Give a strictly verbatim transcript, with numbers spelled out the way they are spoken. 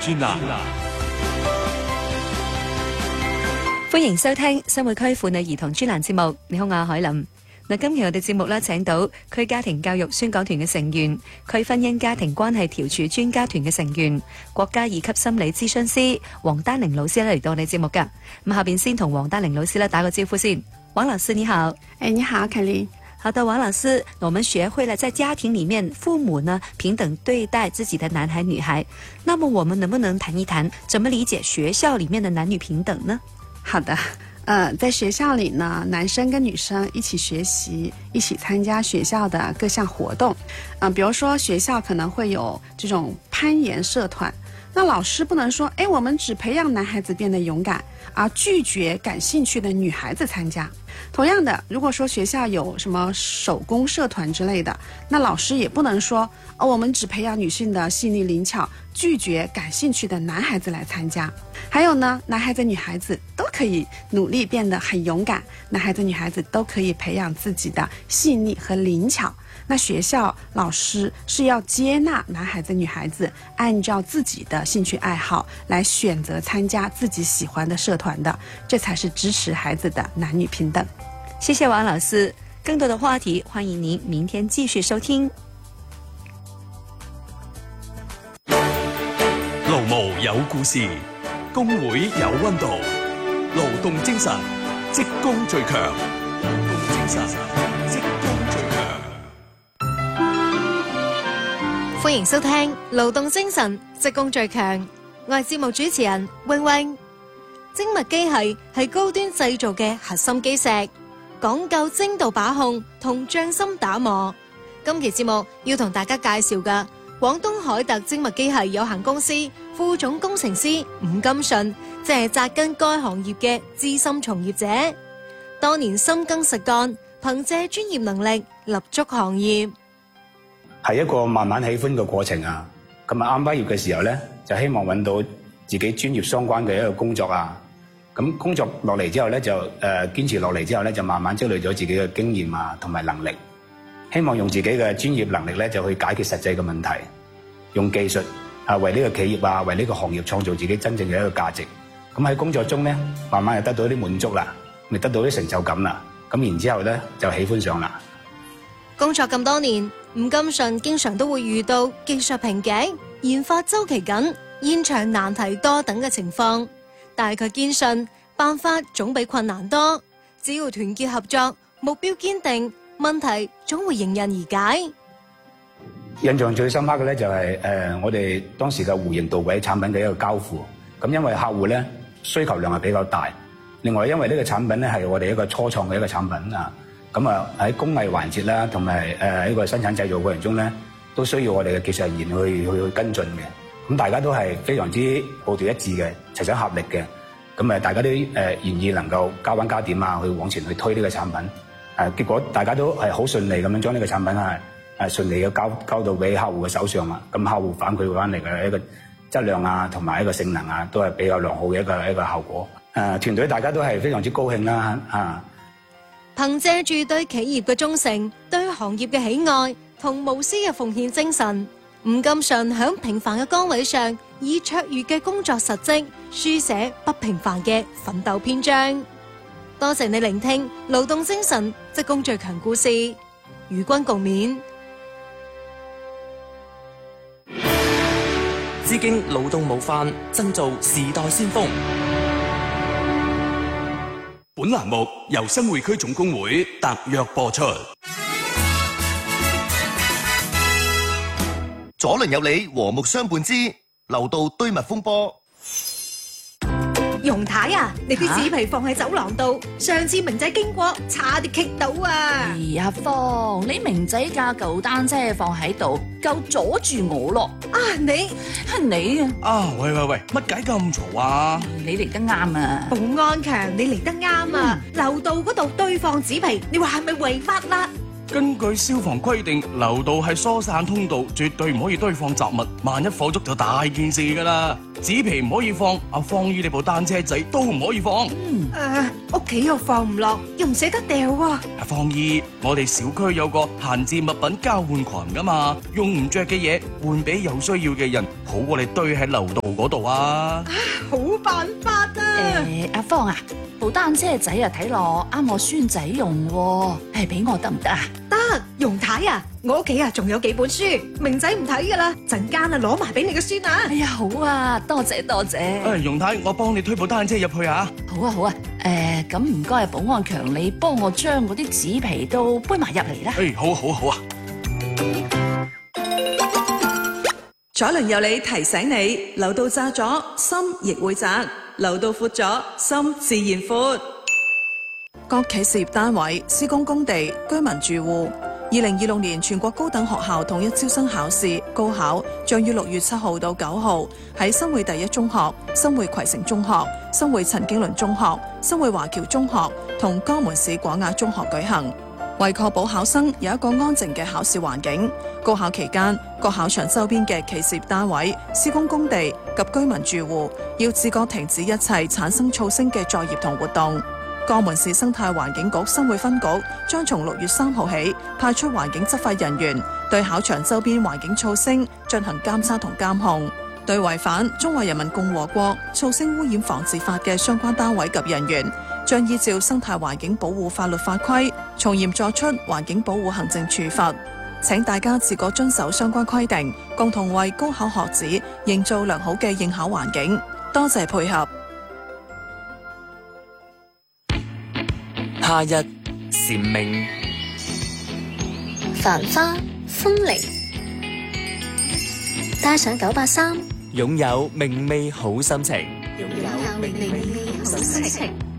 專欄。 歡迎收聽生活區婦女兒童專欄節目。你好，我係海琳。嗱，今期我哋節目咧請到區家庭教育宣講團嘅成員、區婚姻家庭關係調處專家團嘅成員、國家二級心理諮詢師王丹玲老師咧嚟到我哋節目噶。咁下邊先同王丹玲老師咧打個招呼先。王老師你好。 誒，你好，凱莉。 好的，王老師，我們學會了在家庭裏面，父母呢平等對待自己的男孩女孩。那麼我們能不能談一談，怎麼理解學校裏面的男女平等呢？ 好的，呃，在學校裏呢，男生跟女生一起學習，一起參加學校的各項活動。嗯、呃，比如說學校可能會有這種攀岩社團，那老師不能說，誒，我們只培養男孩子變得勇敢，而拒絕感興趣的女孩子參加。同樣的，如果說學校有什麼手工社團之類的，那老師也不能說，哦，我們只培養女性的細膩靈巧，拒絕感興趣的男孩子來參加。還有呢，男孩子女孩子都可以努力變得很勇敢，男孩子女孩子都可以培養自己的細膩和靈巧。那學校老師是要接納男孩子女孩子按照自己的興趣愛好來選擇參加自己喜歡的社團的，這才是支持孩子的男女平等。 謝謝王老師，更多的話題歡迎您明天繼續收聽。 勞務有故事，工會有溫度，勞動精神，職工最強。勞動精神，職工最強。 歡迎收聽勞動精神，職工最強。我係節目主持人榮榮。精密機械係高端製造嘅核心基石，講究精度把控同匠心打磨。今期節目要同大家介紹嘅廣東海特精密機械有限公司副總工程師伍金順，即係紮根該行業嘅資深從業者，多年深耕實幹，憑借專業能力立足行業。 係一個慢慢喜歡嘅過程啊！咁啊啱畢業嘅時候咧，就希望揾到自己專業相關嘅一個工作啊！咁工作落嚟之後咧，就誒、呃、堅持落嚟之後咧，就慢慢積累咗自己嘅經驗啊，同埋能力。希望用自己嘅專業能力咧，就去解決實際嘅問題，用技術啊為呢個企業啊，為呢個行業創造自己真正嘅一個價值。咁喺工作中咧，慢慢就得到一啲滿足啦，咪得到啲成就感啦。咁然之後咧，就喜歡上啦。 工作咁多年，伍金順經常都會遇到技術瓶頸、研發周期緊、現場難題多等嘅情況，但係佢堅信辦法總比困難多，只要團結合作，目標堅定，問題總會迎刃而解。 印象最深刻嘅咧就係、是、誒、呃、我哋當時嘅弧形導軌產品嘅一個交付。咁因為客戶咧需求量係比較大，另外因為呢個產品咧係我哋一個初創嘅一個產品啊。咁啊喺工藝環節啦，同埋誒呢個生產製造過程中咧，都需要我哋嘅技術人員去去去跟進嘅。咁大家都係非常之步調一致嘅，齊心合力嘅。咁誒大家都誒願意能夠加班加點啊，去往前去推呢個產品。誒結果大家都係好順利咁樣將呢個產品係誒順利嘅交交到俾客戶嘅手上啦。咁客戶反饋翻嚟嘅一個質量啊，同埋一個性能啊，都係比較良好嘅一個一個效果。誒團隊大家都係非常之高興啦啊！ 憑借住對企業嘅忠誠、對行業嘅喜愛同無私嘅奉獻精神，伍金順響平凡嘅崗位上，以卓越嘅工作實績，書寫不平凡嘅奮鬥篇章。多謝你聆聽勞動精神職工最強故事，與君共勉。 致敬勞動模範，振造時代先鋒。 本欄目由新會區總工會特約播出。 左鄰右里和睦相伴之樓道堆密風波。 容太啊，你啲紙皮放喺走廊度，上次明仔經過差啲棘到啊！ 哎呀，芳，你明仔架舊單車放喺度，夠阻住我咯！ 啊，你係你啊！ 啊，喂喂喂，乜解咁嘈啊？ 你嚟得啱啊！ 保安強，你嚟得啱啊！樓道嗰度堆放紙皮，你話係咪違法啦？ 根據消防規定，樓道係疏散通道，絕對唔可以堆放雜物。萬一火燭就大件事㗎啦。紙皮唔可以放，阿芳姨你部單車仔都唔可以放。 誒，屋企又放唔落，又唔捨得掉喎。 阿芳姨，我哋小區有個閒置物品交換群㗎嘛，用唔着嘅嘢換俾有需要嘅人，好過你堆喺樓道嗰度啊。 好辦法啊！ 誒，阿芳啊，部單車仔啊睇落啱我孫仔用喎，係俾我得唔得啊？ 得，容太啊，我屋企啊仲有幾本書，明仔唔睇噶啦，陣間啊攞埋俾你個孫啊！ 哎呀，好啊，多謝多謝。 誒，容太，我幫你推部單車入去啊！ 好啊好啊，誒，咁唔該保安強，你幫我將嗰啲紙皮都搬埋入嚟啦。 誒，好好好啊！ 彩輪有你提醒你，樓道窄咗，心亦會窄；樓道闊咗，心自然闊。 各企事業單位、施工工地、居民住戶，二零二六年全國高等學校統一招生考試高考將於六月七號到九號喺新會第一中學、新會葵城中學、新會陳經綸中學、新會華僑中學同江門市廣雅中學舉行。為確保考生有一個安靜嘅考試環境，高考期間各考場周邊嘅企事業單位、施工工地及居民住戶要自覺停止一切產生噪聲嘅作業同活動。江門市生態環境局新會分局將從六月三號起派出環境執法人員對考場周邊環境噪聲進行監測同監控，對違反《中華人民共和國噪聲污染防治法》嘅相關單位及人員，將依照生態環境保護法律法規，從嚴作出環境保護行政處罰。請大家自覺遵守相關規定，共同為高考學子營造良好嘅應考環境。多謝配合。 夏日蟬鳴， 繁花風鈴，帶上九八三， 擁有明媚好心情。 擁有明媚好心情。